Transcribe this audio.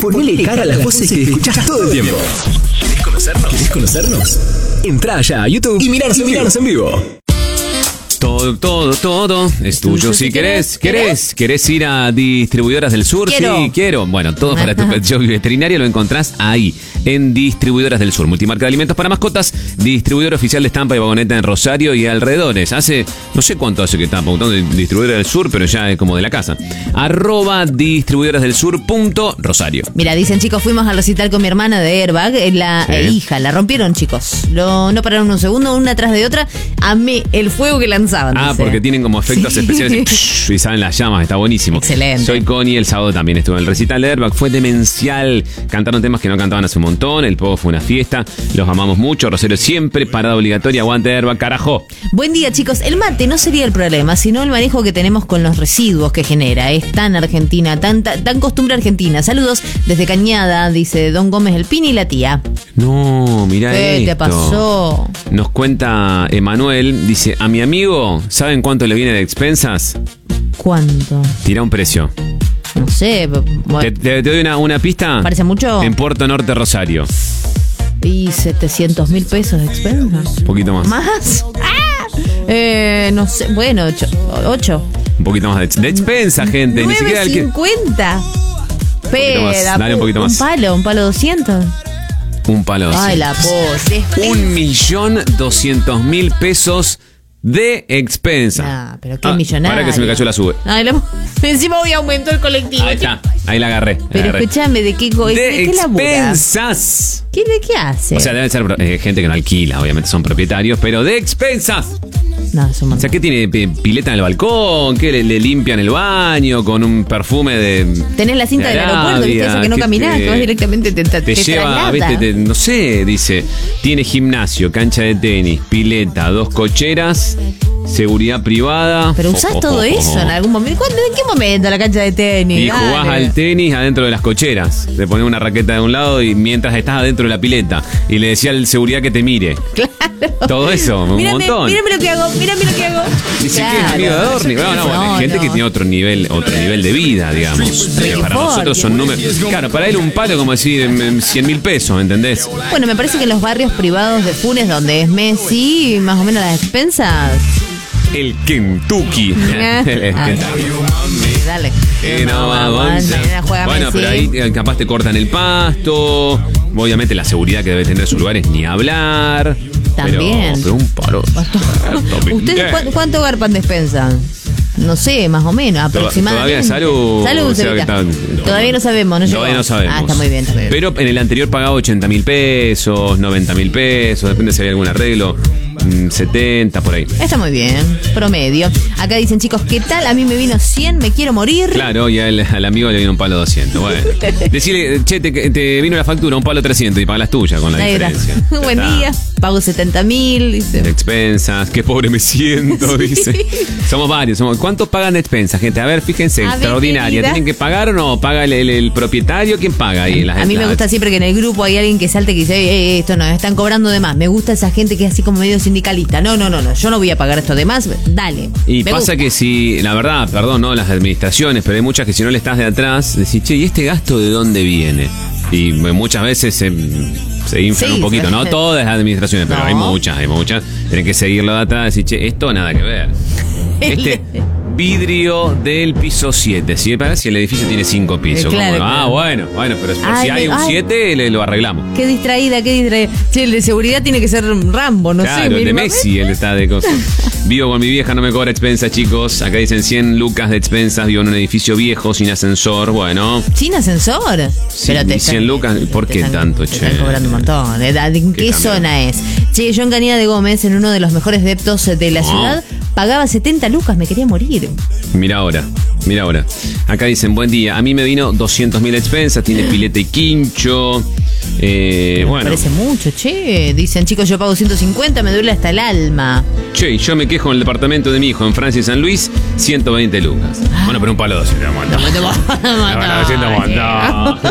Ponele cara a las voces que escuchas todo el tiempo. ¿Querés conocernos? Entrá ya a YouTube y miranos en vivo. Todo es tuyo si querés. ¿Querés ir a Distribuidoras del Sur? Quiero. Sí, quiero. Bueno, todo para tu pet shop y veterinaria lo encontrás ahí, en Distribuidoras del Sur. Multimarca de alimentos para mascotas, distribuidor oficial de estampa y vagoneta en Rosario y alrededores. No sé cuánto hace que está apuntando de Distribuidoras del Sur, pero ya es como de la casa. @distribuidorasdelsur.rosario. Mira, dicen, chicos, fuimos al recital con mi hermana de Airbag, la hija, la rompieron, chicos. No pararon un segundo, una tras de otra. Amé el fuego que lanzaban. Dice. Porque tienen como efectos especiales y salen las llamas, está buenísimo. Excelente. Soy Connie, el sábado también estuve en el recital de Airbag, fue demencial. Cantaron temas que no cantaban hace un montón, el pogo fue una fiesta, los amamos mucho. Rosario siempre, parada obligatoria, aguante Airbag, carajo. Buen día, chicos. El mate no sería el problema, sino el manejo que tenemos con los residuos que genera. Es tan argentina, tan costumbre argentina. Saludos desde Cañada, dice Don Gómez el Pini y la tía. No, mirá ¿Qué esto. te pasó? Nos cuenta Emanuel, dice, a mi amigo, ¿saben cuánto le viene de expensas? ¿Cuánto? Tira un precio. No sé. Bueno, Te doy una pista. ¿parece mucho? En Puerto Norte, Rosario. Y 700.000 pesos de expensas. Un poquito más. ¿Más? No sé. Bueno, 8. Un poquito más de expensa, gente. Ni siquiera el que... 9.50. Espera, Dale un poquito más. Un palo 200. Un palo. Ay, la pose. 1.200.000 pesos de expensa. Ah, pero qué millonario. Para que se me cayó la sube. Ay, encima hoy aumentó el colectivo. Ahí está. Ahí la agarré. Pero escúchame, ¿de qué labura? Expensas. ¿De qué hace? O sea, deben ser gente que no alquila, obviamente son propietarios, pero de expensas. No, es un montón. O sea, ¿qué tiene? ¿Pileta en el balcón? ¿Qué le limpian el baño con un perfume de... Tenés la cinta de del aeropuerto, ¿viste? Esa que no caminás, que vas directamente, te lleva, traslada. ¿viste? No sé, dice, tiene gimnasio, cancha de tenis, pileta, 2 cocheras, seguridad privada. Pero usás todo eso en algún momento. ¿En qué momento la cancha de tenis? Y jugás al tenis adentro de las cocheras. Te pones una raqueta de un lado y mientras estás adentro de la pileta. Y le decía al seguridad que te mire. Claro. Todo eso, un montón. Mírame lo que hago. Dice que es amigo de Adorni. Bueno, hay gente que tiene otro nivel de vida, digamos. Para nosotros son números. Claro, para él un palo como decir 100.000 pesos, ¿entendés? Bueno, me parece que en los barrios privados de Funes, donde es Messi, más o menos las expensas. El Kentucky. Dale. Bueno, pero ahí capaz te cortan el pasto. Obviamente la seguridad que debe tener sus lugares, ni hablar. También. Pero un paro. ¿Ustedes cuánto garpan despensa? No sé, más o menos, aproximadamente. Todavía Salud, Cevita. Todavía no sabemos, ¿no? Todavía no sabemos. Ah, está muy bien. Pero en el anterior pagaba 80.000 pesos, 90.000 pesos, depende si había algún arreglo. 70, por ahí. Está muy bien, promedio. Acá dicen, chicos, ¿qué tal? A mí me vino 100, me quiero morir. Claro, y al amigo le vino un palo 200. Bueno, decirle, che, te vino la factura, un palo 300 y pagas las tuyas con la diferencia. Buen día, pago 70.000, dice. Expensas, qué pobre me siento, dice. Somos varios. ¿Cuántos pagan de expensas, gente? A ver, fíjense, extraordinaria. ¿Tienen que pagar o no? ¿Paga el propietario? ¿Quién paga ahí? A mí me gusta siempre que en el grupo hay alguien que salte que dice, esto no, están cobrando de más. Me gusta esa gente que es así como medio sindicalista. No, yo no voy a pagar esto de más, dale. Y pasa que si, la verdad, perdón, no las administraciones, pero hay muchas que si no le estás de atrás, decís, che, ¿y este gasto de dónde viene? Y muchas veces se inflan un poquito, no todas las administraciones, pero hay muchas. Tenés que seguirlo de atrás y decir, che, esto nada que ver. Este vidrio del piso 7, ¿sí? Si el edificio tiene 5 pisos. Claro. Bueno, pero si hay un 7, lo arreglamos. Qué distraída. Che, el de seguridad tiene que ser Rambo, no sé. Claro, el de Messi, él está de cosas. Vivo con mi vieja, no me cobra expensas, chicos. Acá dicen 100 lucas de expensas. Vivo en un edificio viejo, sin ascensor. Bueno. ¿Sin ascensor? Sí, pero 100 lucas. ¿Por qué tanto, che? Te están cobrando un montón. ¿En qué zona es? Che, yo en Cañada de Gómez, en uno de los mejores deptos de la ciudad, pagaba 70 lucas, me quería morir. Mira ahora. Acá dicen, buen día. A mí me vino 200.000 expensas, tiene pileta y quincho. Bueno. Me parece mucho, che. Dicen, chicos, yo pago 150, me duele hasta el alma. Che, yo me quejo en el departamento de mi hijo en Francia y San Luis, 120 lucas. Bueno, pero un palo 200.